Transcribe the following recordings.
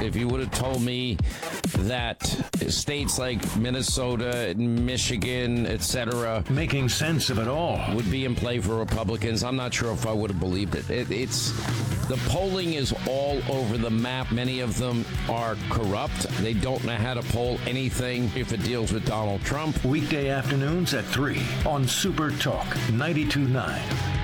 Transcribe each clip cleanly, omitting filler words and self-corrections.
If you would have told me that states like Minnesota, Michigan, etc., making sense of it all, would be in play for Republicans, I'm not sure if I would have believed it. It's the polling is all over the map. Many of them are corrupt. They don't know how to poll anything if it deals with Donald Trump. Weekday afternoons at 3 on Super Talk 92.9.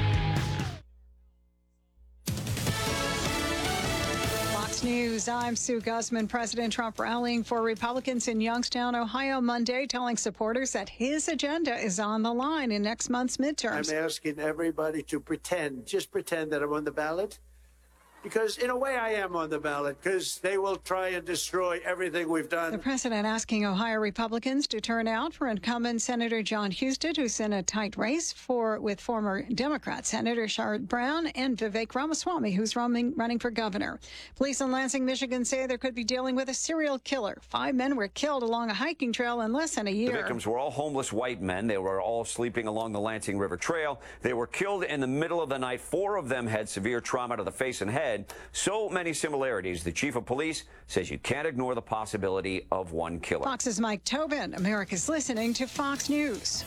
News. I'm Sue Guzman. President Trump rallying for Republicans in Youngstown, Ohio Monday, telling supporters that his agenda is on the line in next month's midterms. I'm asking everybody to just pretend that I'm on the ballot. Because in a way I am on the ballot, because they will try and destroy everything we've done. The president asking Ohio Republicans to turn out for incumbent Senator John Husted, who's in a tight race with former Democrat Senator Sherrod Brown and Vivek Ramaswamy, who's running for governor. Police in Lansing, Michigan say they could be dealing with a serial killer. 5 men were killed along a hiking trail in less than a year. The victims were all homeless white men. They were all sleeping along the Lansing River Trail. They were killed in the middle of the night. 4 of them had severe trauma to the face and head. So many similarities. The chief of police says you can't ignore the possibility of one killer. Fox's Mike Tobin. America's listening to Fox News.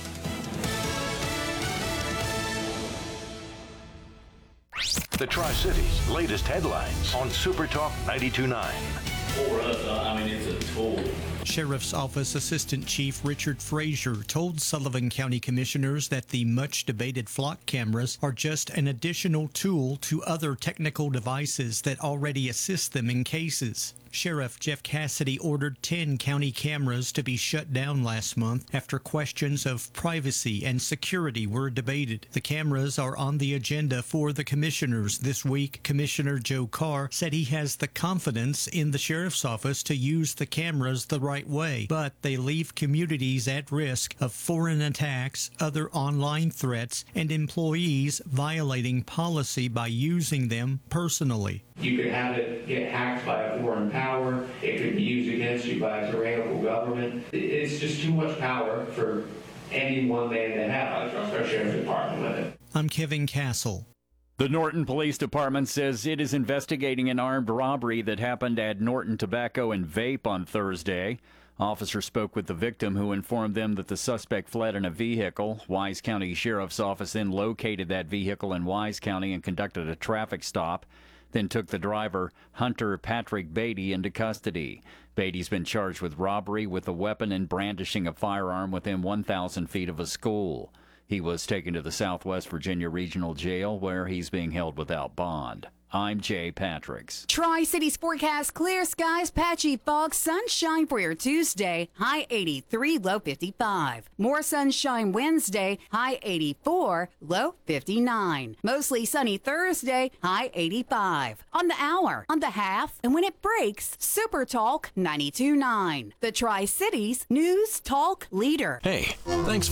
The Tri-Cities' latest headlines on Super Talk 92.9. For us, it's a tool. Sheriff's Office Assistant Chief Richard Frazier told Sullivan County Commissioners that the much-debated flock cameras are just an additional tool to other technical devices that already assist them in cases. Sheriff Jeff Cassidy ordered 10 county cameras to be shut down last month after questions of privacy and security were debated. The cameras are on the agenda for the commissioners this week. Commissioner Joe Carr said he has the confidence in the sheriff's office to use the cameras the right way, but they leave communities at risk of foreign attacks, other online threats, and employees violating policy by using them personally. You could have it get hacked by a foreign power. It could be used against you by a tyrannical government. It's just too much power for any one man to have. I trust our sheriff's department with it. I'm Kevin Castle. The Norton Police Department says it is investigating an armed robbery that happened at Norton Tobacco and Vape on Thursday. Officers spoke with the victim, who informed them that the suspect fled in a vehicle. Wise County Sheriff's Office then located that vehicle in Wise County and conducted a traffic stop, then took the driver, Hunter Patrick Beatty, into custody. Beatty's been charged with robbery with a weapon and brandishing a firearm within 1,000 feet of a school. He was taken to the Southwest Virginia Regional Jail, where he's being held without bond. I'm Jay Patricks. Tri-Cities forecast: clear skies, patchy fog, sunshine for your Tuesday, high 83, low 55. More sunshine Wednesday, high 84, low 59. Mostly sunny Thursday, high 85. On the hour, on the half, and when it breaks, Super Talk 92.9. The Tri-Cities News Talk Leader. Hey, thanks